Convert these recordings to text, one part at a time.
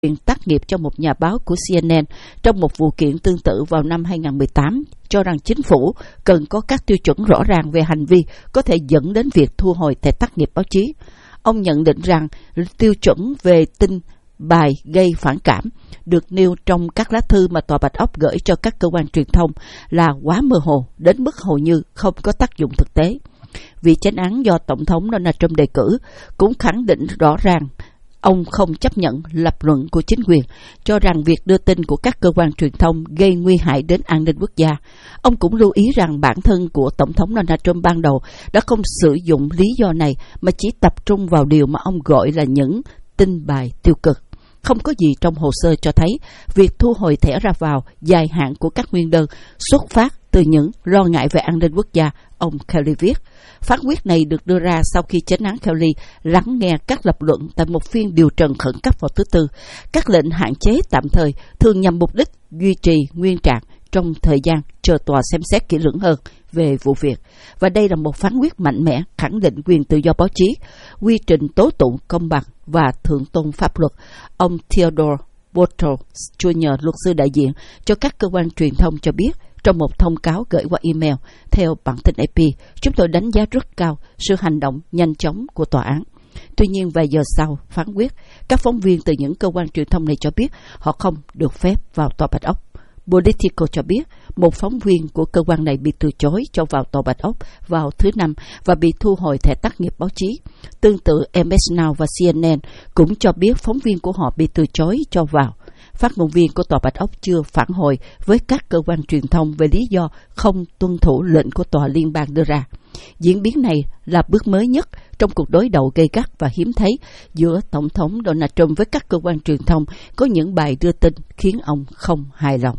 quyền tác nghiệp cho một nhà báo của CNN trong một vụ kiện tương tự vào năm 2018, cho rằng chính phủ cần có các tiêu chuẩn rõ ràng về hành vi có thể dẫn đến việc thu hồi thẻ tác nghiệp báo chí. Ông nhận định rằng tiêu chuẩn về tin bài gây phản cảm được nêu trong các lá thư mà Tòa Bạch Ốc gửi cho các cơ quan truyền thông là quá mơ hồ đến mức hầu như không có tác dụng thực tế. Vị chánh án do Tổng thống Donald Trump đề cử cũng khẳng định rõ ràng ông không chấp nhận lập luận của chính quyền, cho rằng việc đưa tin của các cơ quan truyền thông gây nguy hại đến an ninh quốc gia. Ông cũng lưu ý rằng bản thân của Tổng thống Donald Trump ban đầu đã không sử dụng lý do này mà chỉ tập trung vào điều mà ông gọi là những tin bài tiêu cực. Không có gì trong hồ sơ cho thấy việc thu hồi thẻ ra vào dài hạn của các nguyên đơn xuất phát từ những lo ngại về an ninh quốc gia, ông Kelly viết. Phán quyết này được đưa ra sau khi chánh án Kelly lắng nghe các lập luận tại một phiên điều trần khẩn cấp vào thứ Tư. Các lệnh hạn chế tạm thời thường nhằm mục đích duy trì nguyên trạng trong thời gian chờ tòa xem xét kỹ lưỡng hơn về vụ việc. Và đây là một phán quyết mạnh mẽ khẳng định quyền tự do báo chí, quy trình tố tụng công bằng và thượng tôn pháp luật. Ông Theodore Botto Jr., luật sư đại diện cho các cơ quan truyền thông cho biết trong một thông cáo gửi qua email, theo bản tin AP, chúng tôi đánh giá rất cao sự hành động nhanh chóng của tòa án. Tuy nhiên, vài giờ sau phán quyết, các phóng viên từ những cơ quan truyền thông này cho biết họ không được phép vào Tòa Bạch Ốc. Politico cho biết một phóng viên của cơ quan này bị từ chối cho vào Tòa Bạch Ốc vào thứ Năm và bị thu hồi thẻ tác nghiệp báo chí. Tương tự, MS Now và CNN cũng cho biết phóng viên của họ bị từ chối cho vào. Phát ngôn viên của Tòa Bạch Ốc chưa phản hồi với các cơ quan truyền thông về lý do không tuân thủ lệnh của Tòa Liên bang đưa ra. Diễn biến này là bước mới nhất trong cuộc đối đầu gay gắt và hiếm thấy giữa Tổng thống Donald Trump với các cơ quan truyền thông có những bài đưa tin khiến ông không hài lòng.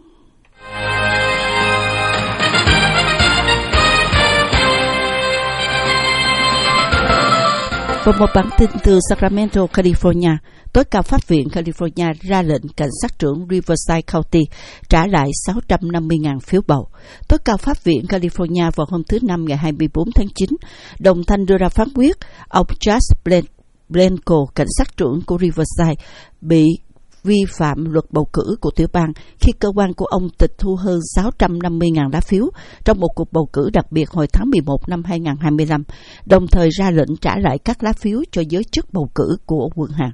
Và một bản tin từ Sacramento, California, tối cao pháp viện California ra lệnh cảnh sát trưởng Riverside County trả lại 650.000 phiếu bầu. Tối cao pháp viện California vào hôm thứ Năm ngày 24 tháng 9, đồng thanh đưa ra phán quyết ông Josh Blanco, cảnh sát trưởng của Riverside, bị vi phạm luật bầu cử của tiểu bang khi cơ quan của ông tịch thu hơn 650.000 lá phiếu trong một cuộc bầu cử đặc biệt hồi tháng 11 năm 2025, đồng thời ra lệnh trả lại các lá phiếu cho giới chức bầu cử của quận hạt.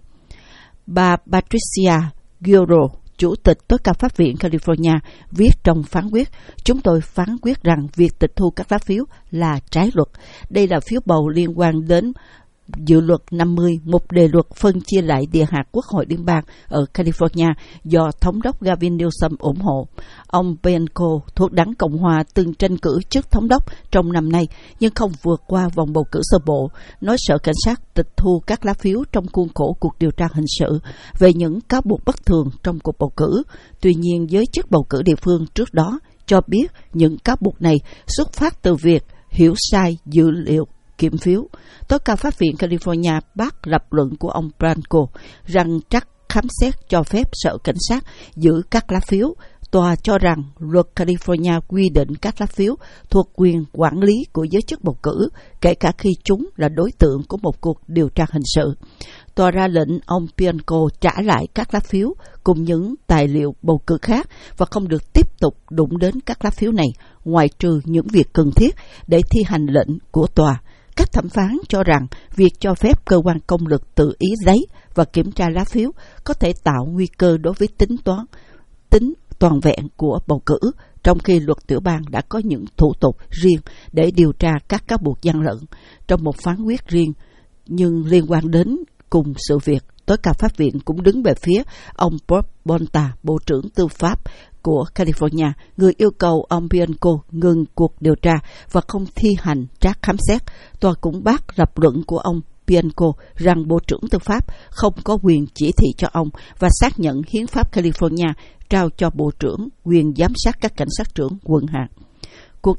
Bà Patricia Guerrero, Chủ tịch tối cao pháp viện California, viết trong phán quyết, chúng tôi phán quyết rằng việc tịch thu các lá phiếu là trái luật. Đây là phiếu bầu liên quan đến dự luật 50, một đề luật phân chia lại địa hạt quốc hội liên bang ở California do Thống đốc Gavin Newsom ủng hộ. Ông Blanco thuộc đảng Cộng hòa từng tranh cử chức thống đốc trong năm nay nhưng không vượt qua vòng bầu cử sơ bộ, nói sợ cảnh sát tịch thu các lá phiếu trong khuôn khổ cuộc điều tra hình sự về những cáo buộc bất thường trong cuộc bầu cử. Tuy nhiên, giới chức bầu cử địa phương trước đó cho biết những cáo buộc này xuất phát từ việc hiểu sai dữ liệu kiểm phiếu. Tối cao pháp viện California bác lập luận của ông Blanco rằng trắc khám xét cho phép sở cảnh sát giữ các lá phiếu. Tòa cho rằng luật California quy định các lá phiếu thuộc quyền quản lý của giới chức bầu cử, kể cả khi chúng là đối tượng của một cuộc điều tra hình sự. Tòa ra lệnh ông Blanco trả lại các lá phiếu cùng những tài liệu bầu cử khác và không được tiếp tục đụng đến các lá phiếu này, ngoại trừ những việc cần thiết để thi hành lệnh của tòa. Các thẩm phán cho rằng việc cho phép cơ quan công lực tự ý lấy và kiểm tra lá phiếu có thể tạo nguy cơ đối với tính toàn vẹn của bầu cử, trong khi luật tiểu bang đã có những thủ tục riêng để điều tra các cáo buộc gian lận. Trong một phán quyết riêng nhưng liên quan đến cùng sự việc, tối cao pháp viện cũng đứng về phía ông Bob Bonta, Bộ trưởng Tư pháp của California, người yêu cầu ông Blanco ngừng cuộc điều tra và không thi hành trắc khám xét. Tòa cũng bác lập luận của ông Blanco rằng Bộ trưởng Tư pháp không có quyền chỉ thị cho ông và xác nhận hiến pháp California trao cho Bộ trưởng quyền giám sát các cảnh sát trưởng quận hạt. Cuộc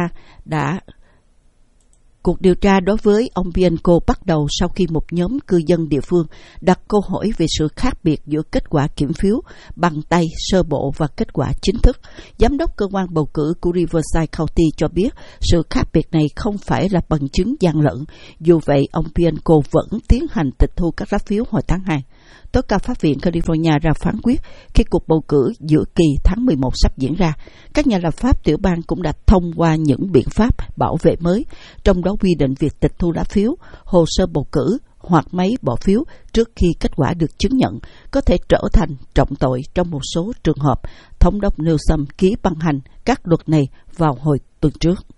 điều tra đối với ông Blanco bắt đầu sau khi một nhóm cư dân địa phương đặt câu hỏi về sự khác biệt giữa kết quả kiểm phiếu bằng tay sơ bộ và kết quả chính thức. Giám đốc cơ quan bầu cử của Riverside County cho biết sự khác biệt này không phải là bằng chứng gian lận. Dù vậy, ông Blanco vẫn tiến hành tịch thu các lá phiếu hồi tháng 2. Tối cao pháp viện California ra phán quyết khi cuộc bầu cử giữa kỳ tháng 11 sắp diễn ra. Các nhà lập pháp tiểu bang cũng đã thông qua những biện pháp bảo vệ mới, trong đó quy định việc tịch thu lá phiếu, hồ sơ bầu cử hoặc máy bỏ phiếu trước khi kết quả được chứng nhận có thể trở thành trọng tội trong một số trường hợp. Thống đốc Newsom ký ban hành các luật này vào hồi tuần trước.